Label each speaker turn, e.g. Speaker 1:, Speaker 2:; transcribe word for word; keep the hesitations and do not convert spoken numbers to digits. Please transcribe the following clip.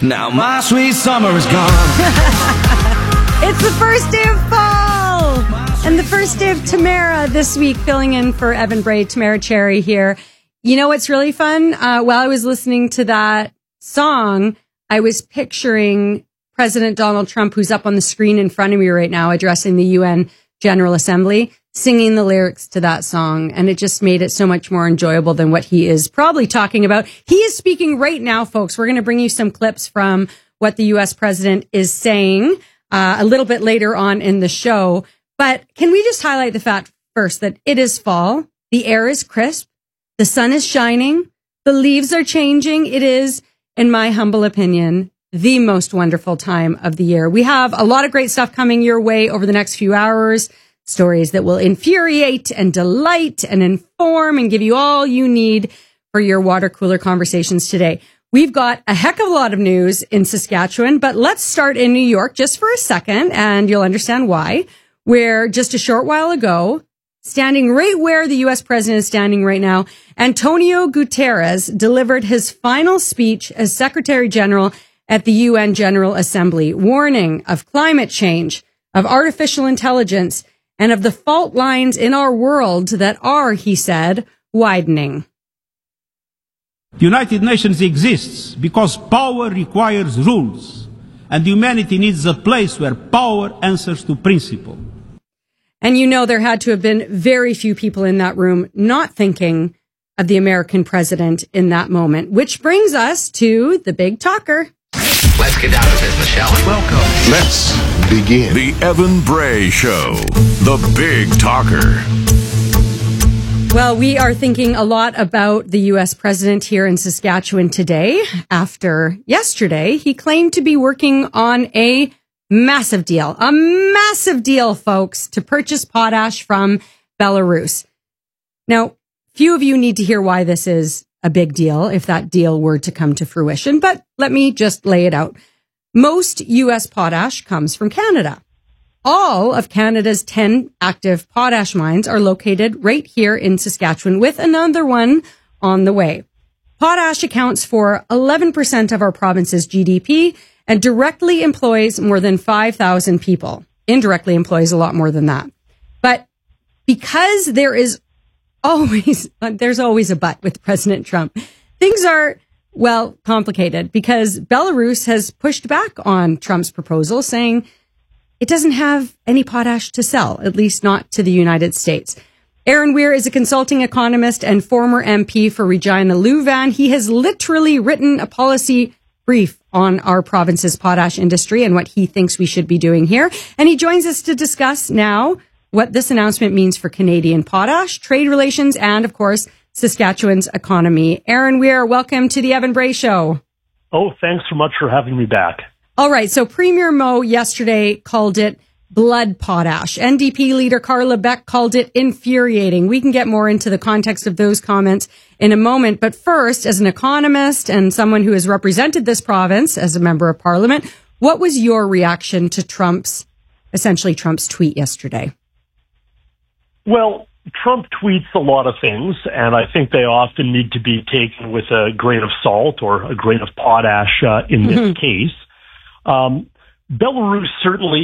Speaker 1: Now my sweet summer is gone.
Speaker 2: It's the first day of fall and the first day of Tamara this week, filling in for Evan Bray. Tamara Cherry here. You know what's really fun? Uh, while I was listening to that song, I was picturing President Donald Trump, who's up on the screen in front of me right now, addressing the U N General Assembly, singing the lyrics to that song. And it just made it so much more enjoyable than what he is probably talking about. He is speaking right now, folks. We're going to bring you some clips from what the U S president is saying uh, a little bit later on in the show. But can we just highlight the fact first that it is fall, the air is crisp, the sun is shining, the leaves are changing. It is, in my humble opinion, the most wonderful time of the year. We have a lot of great stuff coming your way over the next few hours. Stories that will infuriate and delight and inform and give you all you need for your water cooler conversations today. We've got a heck of a lot of news in Saskatchewan, but let's start in New York just for a second, and you'll understand why. Where just a short while ago, standing right where the U S president is standing right now, Antonio Guterres delivered his final speech as Secretary General at the U N General Assembly, warning of climate change, of artificial intelligence, and of the fault lines in our world that are, he said, widening.
Speaker 3: The United Nations exists because power requires rules, and humanity needs a place where power answers to principle.
Speaker 2: And you know there had to have been very few people in that room not thinking of the American president in that moment, which brings us to the big talker.
Speaker 4: Let's get down to business, shall we?
Speaker 5: Welcome. Let's begin.
Speaker 6: The Evan Bray Show, the big talker.
Speaker 2: Well, we are thinking a lot about the U S president here in Saskatchewan today. After yesterday, he claimed to be working on a massive deal, a massive deal, folks, to purchase potash from Belarus. Now, few of you need to hear why this is a big deal if that deal were to come to fruition, but let me just lay it out. Most U S potash comes from Canada. All of Canada's ten active potash mines are located right here in Saskatchewan, with another one on the way. Potash accounts for eleven percent of our province's G D P and directly employs more than five thousand people. Indirectly employs a lot more than that. But because there is always, there's always a but with President Trump, things are, well, complicated because Belarus has pushed back on Trump's proposal, saying it doesn't have any potash to sell, at least not to the United States. Aaron Weir is a consulting economist and former M P for Regina Louvain. He has literally written a policy brief on our province's potash industry and what he thinks we should be doing here. And he joins us to discuss now what this announcement means for Canadian potash, trade relations, and, of course, Saskatchewan's economy. Aaron Weir, welcome to the Evan Bray Show.
Speaker 7: Oh, thanks so much for having me back.
Speaker 2: All right, so Premier Moe yesterday called it blood potash. N D P leader Carla Beck called it infuriating. We can get more into the context of those comments in a moment. But first, as an economist and someone who has represented this province as a member of parliament, what was your reaction to Trump's, essentially Trump's tweet yesterday?
Speaker 7: Well, Trump tweets a lot of things, and I think they often need to be taken with a grain of salt or a grain of potash uh, in this mm-hmm. case. Um, Belarus certainly